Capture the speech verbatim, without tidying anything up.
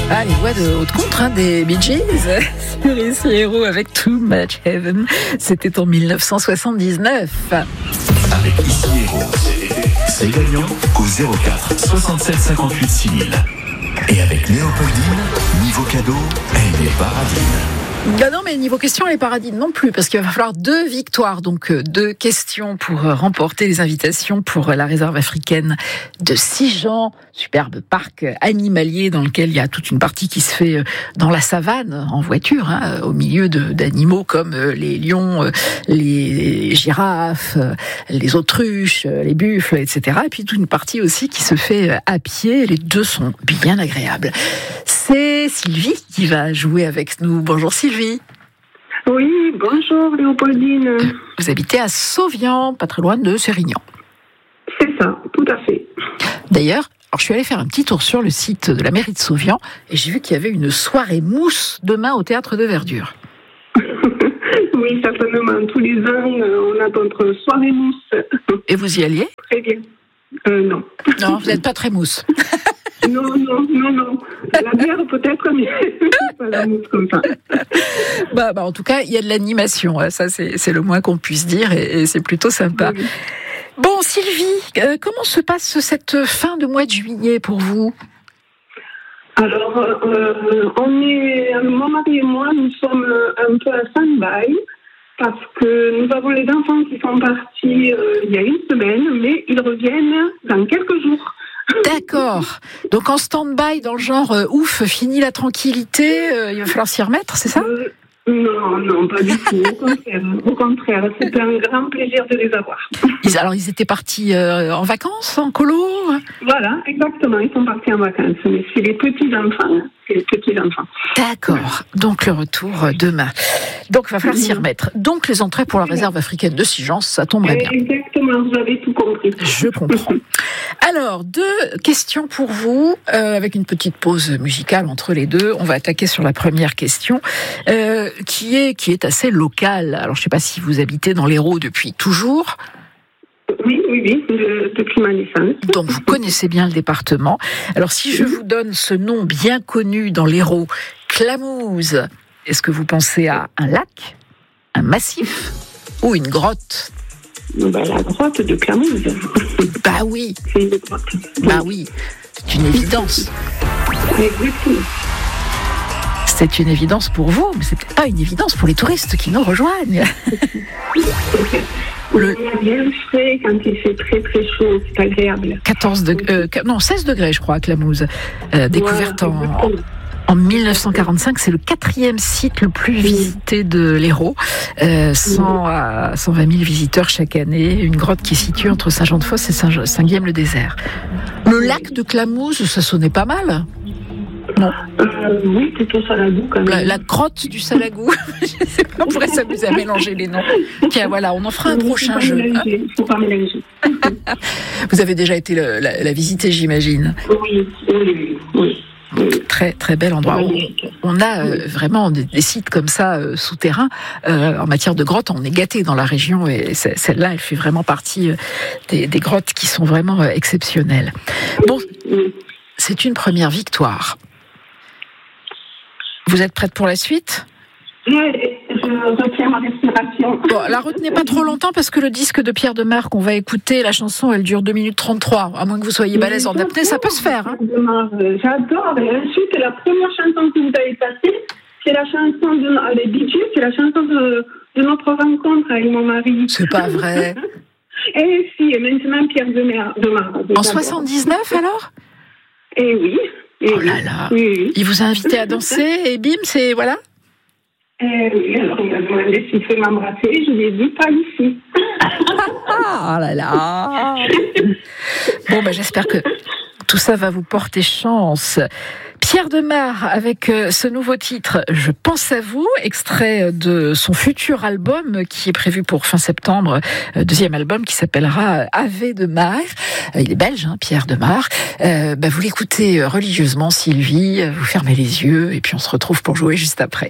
Ah, les voix de haute contre hein, des Bee Gees sur Ici Héros avec Too Much Heaven. C'était en dix-neuf cent soixante-dix-neuf. Avec Ici Héros, c'est gagnant au zéro quatre soixante-sept cinquante-huit six mille. Et avec Léopoldine, niveau cadeau, elle est paradine. Ben non, mais niveau question, elle est paradine non plus, parce qu'il va falloir deux victoires, donc deux questions pour remporter les invitations pour la réserve africaine de Sijan, superbe parc animalier dans lequel il y a toute une partie qui se fait dans la savane, en voiture, hein, au milieu de, d'animaux comme les lions, les girafes, les autruches, les buffles, et cetera. Et puis toute une partie aussi qui se fait à pied, les deux sont bien agréables. C'est Sylvie qui va jouer avec nous. Bonjour Sylvie. Oui, bonjour Léopoldine. Vous habitez à Sauvian, pas très loin de Sérignan. C'est ça, tout à fait. D'ailleurs, alors je suis allée faire un petit tour sur le site de la mairie de Sauvian et j'ai vu qu'il y avait une soirée mousse demain au théâtre de Verdure. Oui, certainement. Tous les ans, on a notre soirée mousse. Et vous y alliez ? Très bien. Euh, non. Non, vous n'êtes pas très mousse. Non, non, non, non. La bière peut-être, mais pas la mousse comme ça. Bah, bah, en tout cas, il y a de l'animation. Ça, c'est, c'est le moins qu'on puisse dire et, et c'est plutôt sympa. Oui. Bon, Sylvie, euh, comment se passe cette fin de mois de juillet pour vous ? Alors, euh, on est, mon mari et moi, nous sommes un peu à stand-by parce que nous avons les enfants qui sont partis euh, il y a une semaine, mais ils reviennent dans quelques jours. D'accord. Donc en stand-by, dans le genre euh, ouf, fini la tranquillité, euh, il va falloir s'y remettre, c'est ça ? euh, Non, non, pas du tout. Au contraire, au contraire, c'est un grand plaisir de les avoir. Ils, alors ils étaient partis euh, en vacances, en colo ? Voilà, exactement. Ils sont partis en vacances, mais c'est les petits enfants. C'est les petits enfants. D'accord. Donc le retour demain. Donc il va falloir s'y remettre. Donc les entrées pour la réserve africaine de Sijan, ça tomberait bien. Exactement, vous avez tout compris. Je comprends. Alors, deux questions pour vous, euh, avec une petite pause musicale entre les deux. On va attaquer sur la première question, euh, qui est qui est assez locale. Alors, je ne sais pas si vous habitez dans l'Hérault depuis toujours. Oui, oui, oui, de, depuis ma naissance. Donc, vous connaissez bien le département. Alors, si je vous donne ce nom bien connu dans l'Hérault, Clamouze, est-ce que vous pensez à un lac, un massif ou une grotte ? Bah, la grotte de Clamouze. Bah oui. C'est une grotte. Bah oui, c'est une évidence. Exactement. C'est une évidence pour vous, mais c'est peut-être pas une évidence pour les touristes qui nous rejoignent. Le... Il y a bien frais quand il fait très très chaud, c'est agréable. quatorze degrés, euh, non, seize degrés, je crois, à Clamouze. Euh, découverte ouais, en... En dix-neuf cent quarante-cinq, c'est le quatrième site le plus visité de l'Hérault, euh, cent à cent vingt mille visiteurs chaque année, une grotte qui est située entre Saint-Jean-de-Fosse et Saint-Guilhem-le-Désert. Le lac de Clamouze, ça sonnait pas mal ? Non. Euh, oui, plutôt Salagou quand même. La, la grotte du Salagou. Je sais pas, on pourrait s'amuser à mélanger les noms. Tiens, voilà, on en fera un oui, prochain jeu. Il faut pas mélanger. Vous avez déjà été le, la, la visiter, j'imagine. Oui, oui, oui. Très très bel endroit. On, on a euh, vraiment des, des sites comme ça euh, souterrains euh, en matière de grottes. On est gâtés dans la région et celle-là, elle fait vraiment partie euh, des, des grottes qui sont vraiment euh, exceptionnelles. Bon, c'est une première victoire. Vous êtes prête pour la suite ? Oui, je retiens ma respiration. Bon, la retenez pas trop longtemps parce que le disque de Pierre Demar qu'on va écouter, la chanson, elle dure deux minutes trente-trois. À moins que vous soyez balèze en apnée, ça peut se faire. Hein. J'adore. Et ensuite, la première chanson que vous avez passée, c'est la chanson de les Bee Gees, c'est la chanson de, de notre rencontre avec mon mari. C'est pas vrai. Et si, et maintenant Pierre Demar. Demar en soixante-dix-neuf alors ? Eh oui. Et oh là là. Oui, oui. Il vous a invité à danser et bim, c'est voilà. Euh, oui, alors il m'a demandé s'il fait m'embrasser, je lui ai dit pas ici. Ah là là. Bon, ben, j'espère que tout ça va vous porter chance. Pierre Demar avec ce nouveau titre, Je pense à vous, extrait de son futur album qui est prévu pour fin septembre, deuxième album qui s'appellera Ave Demar. Il est belge, hein, Pierre Demar. Euh, bah, vous l'écoutez religieusement, Sylvie, vous fermez les yeux et puis on se retrouve pour jouer juste après.